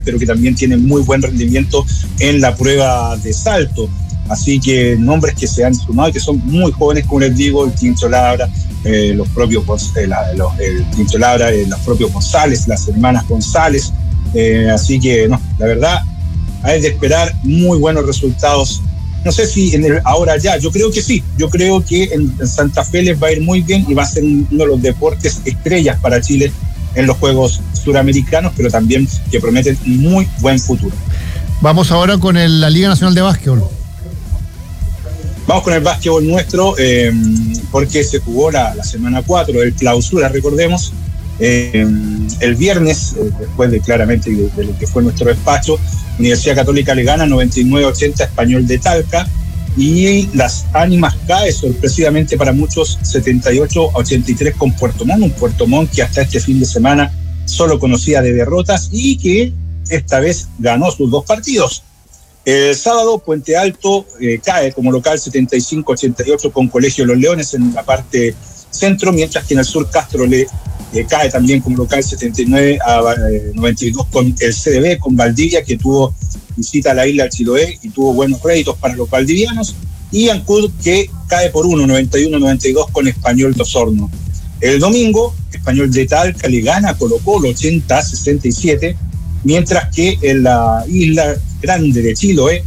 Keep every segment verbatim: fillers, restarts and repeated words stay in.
pero que también tiene muy buen rendimiento en la prueba de salto. Así que nombres que se han sumado y que son muy jóvenes, como les digo, el Tincho Labra, eh, los propios eh, la, los, el Tincho Labra, eh, los propios González, las hermanas González. Eh, así que, no, la verdad, hay de esperar muy buenos resultados. No sé si en el ahora ya, yo creo que sí, yo creo que en, en Santa Fe les va a ir muy bien y va a ser uno de los deportes estrellas para Chile en los Juegos Suramericanos, pero también que prometen muy buen futuro. Vamos ahora con el, la Liga Nacional de Básquetbol. Vamos con el básquetbol nuestro, eh, porque se jugó la, la semana cuatro, el clausura, recordemos, eh, el viernes, eh, después de claramente de, de lo que fue nuestro despacho. Universidad Católica le gana noventa y nueve ochenta Español de Talca, y las ánimas cae sorpresivamente para muchos setenta y ocho ochenta y tres con Puerto Montt, un Puerto Montt que hasta este fin de semana solo conocía de derrotas y que esta vez ganó sus dos partidos. El sábado Puente Alto eh, cae como local setenta y cinco ochenta y ocho con Colegio Los Leones en la parte centro, mientras que en el sur Castro le eh, cae también como local setenta y nueve a noventa y dos con el C D B, con Valdivia, que tuvo visita a la isla del Chiloé y tuvo buenos réditos para los valdivianos, y Ancud, que cae por uno, noventa y uno noventa y dos con Español de Osorno. El domingo, Español de Talca le gana a Colo Colo ochenta a sesenta y siete, mientras que en la isla grande de Chiloé,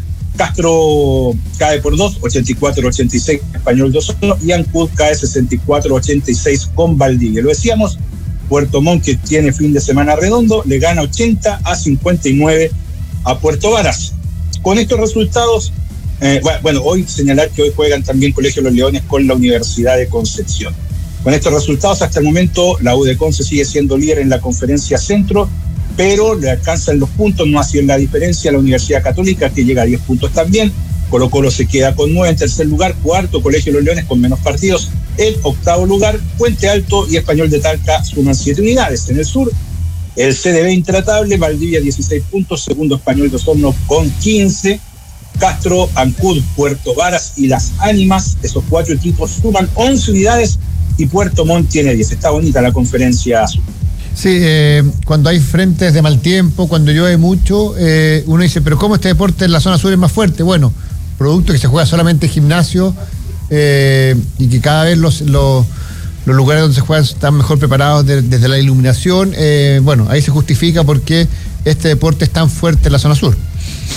Castro cae por dos, ochenta y cuatro ochenta y seis Español de Osorno, y Ancud cae sesenta y cuatro ochenta y seis con Valdivia. Lo decíamos, Puerto Montt, que tiene fin de semana redondo, le gana ochenta a cincuenta y nueve a Puerto Varas. Con estos resultados, eh, bueno, hoy señalar que hoy juegan también Colegio Los Leones con la Universidad de Concepción. Con estos resultados, hasta el momento, la U de Conce sigue siendo líder en la conferencia centro, pero le alcanzan los puntos, no así en la diferencia la Universidad Católica, que llega a diez puntos también. Colo Colo se queda con nueve en tercer lugar, cuarto Colegio Los Leones con menos partidos. En octavo lugar, Puente Alto y Español de Talca suman siete unidades. En el sur, el C D B intratable, Valdivia dieciséis puntos, segundo Español de Osorno con quince, Castro, Ancud, Puerto Varas y Las Ánimas, esos cuatro equipos suman once unidades y Puerto Montt tiene diez. Está bonita la conferencia azul. Sí, eh, cuando hay frentes de mal tiempo, cuando llueve mucho, eh, uno dice, pero ¿cómo este deporte en la zona sur es más fuerte? Bueno, producto que se juega solamente en gimnasio eh, y que cada vez los, los, los lugares donde se juega están mejor preparados de, desde la iluminación. Eh, bueno, ahí se justifica por qué este deporte es tan fuerte en la zona sur.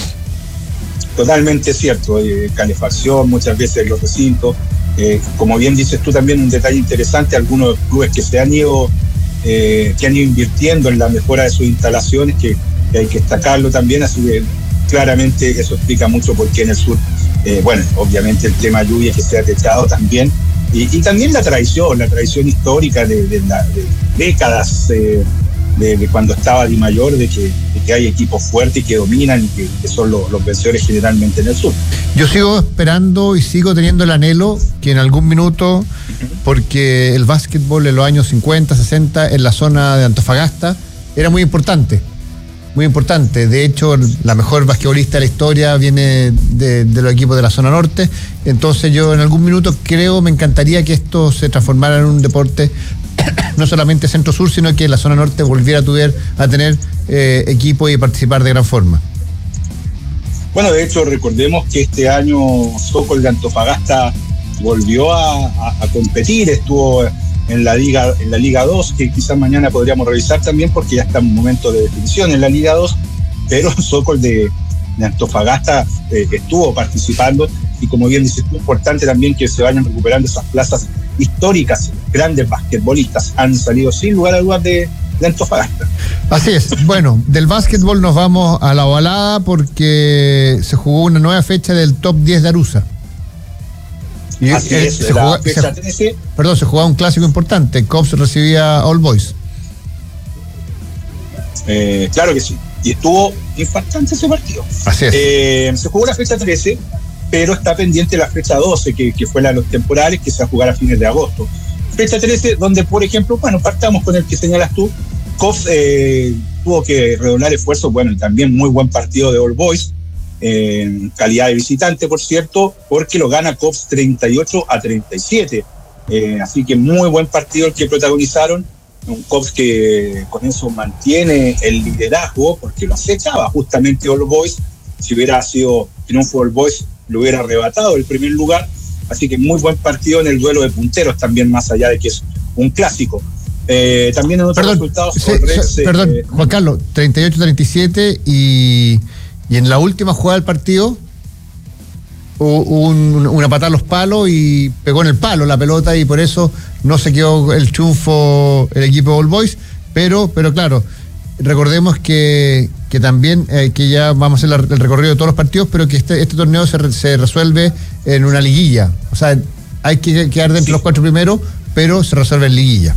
Totalmente cierto, eh, calefacción muchas veces en los recintos. Eh, como bien dices tú también, un detalle interesante, algunos clubes que se han ido Eh, que han ido invirtiendo en la mejora de sus instalaciones, que, que hay que destacarlo también, así que claramente eso explica mucho por qué en el sur, eh, bueno, obviamente el tema lluvia que se ha techado también, y, y también la tradición, la tradición histórica de, de, la, de décadas eh, de, de cuando estaba Di Mayor, de que, de que hay equipos fuertes y que dominan y que, que son los, los vencedores generalmente en el sur. Yo sigo esperando y sigo teniendo el anhelo que en algún minuto, porque el básquetbol en los años cincuenta, sesenta en la zona de Antofagasta era muy importante, muy importante. De hecho, la mejor basquetbolista de la historia viene de, de los equipos de la zona norte. Entonces yo en algún minuto creo, me encantaría que esto se transformara en un deporte no solamente centro-sur, sino que la zona norte volviera a, tuver, a tener eh, equipo y participar de gran forma. Bueno, de hecho, recordemos que este año Sokol de Antofagasta volvió a, a, a competir, estuvo en la Liga en la Liga dos, que quizás mañana podríamos revisar también porque ya está en un momento de definición en la Liga dos, pero Sokol de, de Antofagasta eh, estuvo participando, y como bien dices, es importante también que se vayan recuperando esas plazas históricas. Grandes basquetbolistas han salido sin lugar a dudas de, de Antofagasta. Así es. Bueno, del básquetbol nos vamos a la ovalada porque se jugó una nueva fecha del top diez de Arusa. Y Así eh, es, se la jugaba, fecha se, trece. Perdón, se jugaba un clásico importante. Cops recibía All Boys. Eh, claro que sí. Y estuvo impactante ese partido. Así es. Eh, se jugó la fecha trece, pero está pendiente la fecha doce, que, que fue la de los temporales, que se va a jugar a fines de agosto. Fecha trece, donde, por ejemplo, bueno, partamos con el que señalas tú. Cops eh, tuvo que redoblar esfuerzos, bueno, y también muy buen partido de All Boys. Eh, calidad de visitante, por cierto, porque lo gana Cops treinta y ocho a treinta y siete, eh, así que muy buen partido el que protagonizaron, un Cops que con eso mantiene el liderazgo, porque lo acechaba justamente All Boys. Si hubiera sido triunfo All Boys, lo hubiera arrebatado el primer lugar. Así que muy buen partido en el duelo de punteros también, más allá de que es un clásico. Eh, también en otros perdón, resultados... sí, Rex, sí, perdón, eh, Juan Carlos, treinta y ocho a treinta y siete y, y en la última jugada del partido hubo un, una patada a los palos y pegó en el palo la pelota y por eso no se quedó el triunfo el equipo All Boys, pero, pero claro, recordemos que, que también, eh, que ya vamos a hacer la, el recorrido de todos los partidos, pero que este, este torneo se, se resuelve en una liguilla. O sea, hay que quedar dentro de sí. los cuatro primeros, pero se resuelve en liguilla.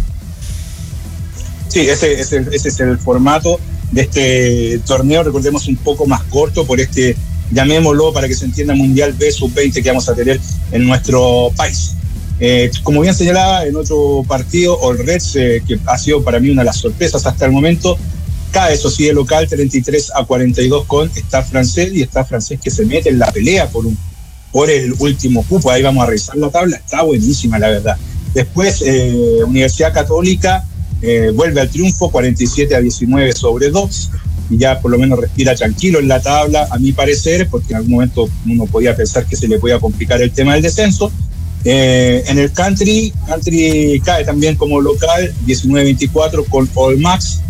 Sí, ese, ese, ese es el formato de este torneo, recordemos un poco más corto por este, llamémoslo para que se entienda, Mundial B sub veinte que vamos a tener en nuestro país. Eh, como bien señalaba, en otro partido, All Reds, eh, que ha sido para mí una de las sorpresas hasta el momento, cae, eso sí, de local, treinta y tres a cuarenta y dos con Stade Francés, y Stade Francés que se mete en la pelea por, un, por el último cupo. Ahí vamos a revisar la tabla, está buenísima la verdad. Después, eh, Universidad Católica eh, vuelve al triunfo, cuarenta y siete a diecinueve sobre dos, y ya por lo menos respira tranquilo en la tabla, a mi parecer, porque en algún momento uno podía pensar que se le podía complicar el tema del descenso. Eh, en el Country, Country cae también como local, diecinueve a veinticuatro con All Max,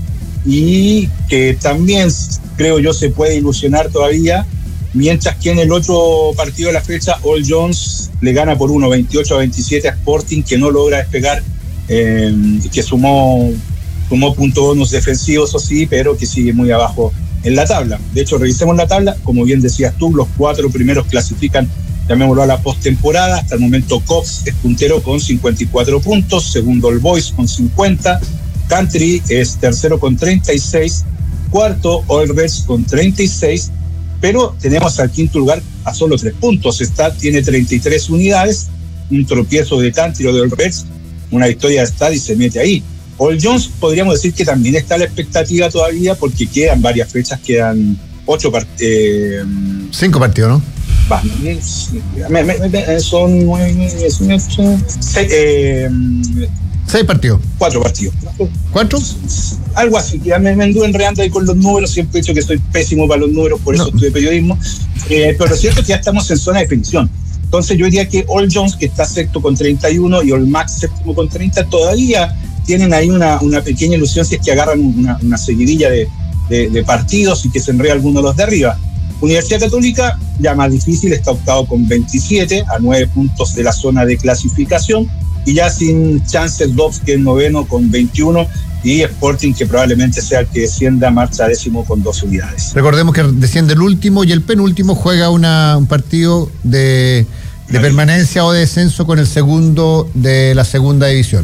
y que también creo yo se puede ilusionar todavía, mientras que en el otro partido de la fecha All Jones le gana por uno, veintiocho a veintisiete a Sporting, que no logra despegar, eh, que sumó sumó puntos bonus defensivos, o sí, pero que sigue muy abajo en la tabla. De hecho, revisemos la tabla, como bien decías tú, los cuatro primeros clasifican, llamémoslo, a la postemporada. Hasta el momento Cops es puntero con cincuenta y cuatro puntos, segundo All Boys con cincuenta, Country es tercero con treinta y seis, cuarto All Reds con treinta y seis, pero tenemos al quinto lugar a solo tres puntos. Stade tiene treinta y tres unidades, un tropiezo de Country o de All Reds, una victoria de Stade y se mete ahí. All Jones podríamos decir que también está a la expectativa todavía, porque quedan varias fechas, quedan ocho partidos. Eh, Cinco partidos, ¿no? Va, me, me, me, son nueve, seis, eh, seis partidos. Cuatro partidos. ¿Cuatro? Algo así, que me, me anduve enredando ahí con los números, siempre he dicho que soy pésimo para los números, por eso no. estudié periodismo, eh, pero lo cierto es que ya estamos en zona de definición. Entonces yo diría que All Jones, que está sexto con treinta y uno, y All Max séptimo con treinta, todavía tienen ahí una, una pequeña ilusión si es que agarran una, una seguidilla de, de, de partidos y que se enreda alguno de los de arriba. Universidad Católica, ya más difícil, está octavo con veintisiete, a nueve puntos de la zona de clasificación, y ya sin chances Dobbs, que es noveno con veintiuno, y Sporting, que probablemente sea el que descienda, marcha décimo con dos unidades. Recordemos que desciende el último y el penúltimo juega una, un partido de, de permanencia o de descenso con el segundo de la segunda división.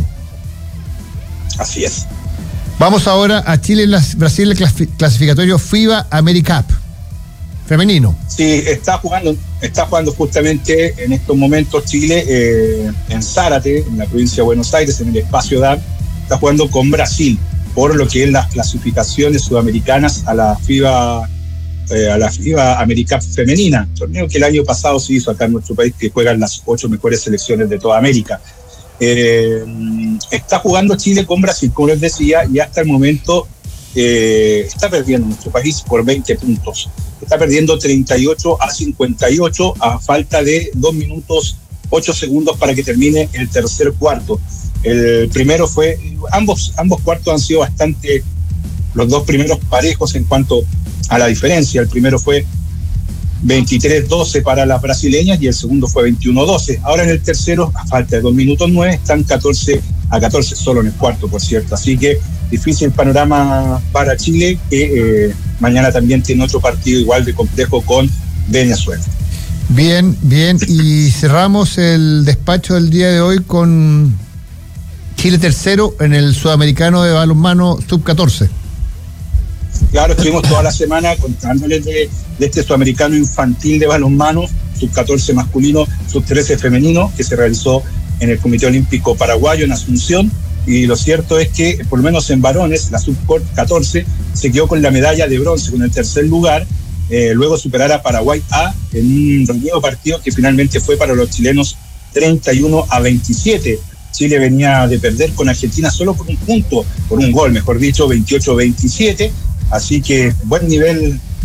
Así es. Vamos ahora a Chile, Brasil, el clasificatorio FIBA AmeriCup femenino. Sí, está jugando, está jugando justamente en estos momentos Chile eh, en Zárate, en la provincia de Buenos Aires, en el espacio D A M, está jugando con Brasil por lo que es las clasificaciones sudamericanas a la FIBA eh, a la FIBA AmeriCup femenina, torneo que el año pasado se hizo acá en nuestro país, que juegan las ocho mejores selecciones de toda América. Eh, está jugando Chile con Brasil, como les decía, y hasta el momento eh, está perdiendo nuestro país por veinte puntos. Está perdiendo treinta y ocho a cincuenta y ocho a falta de dos minutos ocho segundos para que termine el tercer cuarto. El primero fue, ambos, ambos cuartos han sido bastante, los dos primeros parejos en cuanto a la diferencia. El primero fue veintitrés doce para las brasileñas y el segundo fue veintiuno doce. Ahora en el tercero, a falta de dos minutos nueve, están catorce a catorce, solo en el cuarto, por cierto. Así que difícil panorama para Chile, que eh, mañana también tiene otro partido igual de complejo con Venezuela. Bien, bien, y cerramos el despacho del día de hoy con Chile tercero en el Sudamericano de Balonmano sub catorce. Claro, estuvimos toda la semana contándoles de, de este Sudamericano infantil de balonmano, sub catorce masculino, sub trece femenino, que se realizó en el Comité Olímpico Paraguayo en Asunción, y lo cierto es que, por lo menos en varones, la sub catorce se quedó con la medalla de bronce, con el tercer lugar, eh, luego superar a Paraguay A en un reñido partido que finalmente fue para los chilenos treinta y uno a veintisiete. Chile venía de perder con Argentina solo por un punto, por un gol, mejor dicho, veintiocho veintisiete. Así que buen nivel